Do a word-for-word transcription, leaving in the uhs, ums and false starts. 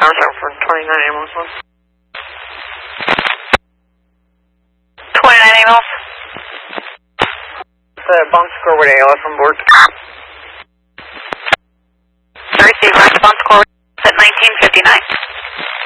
contact for twenty-nine ambulance one. twenty-nine ambulance. The bomb score with A L F on board.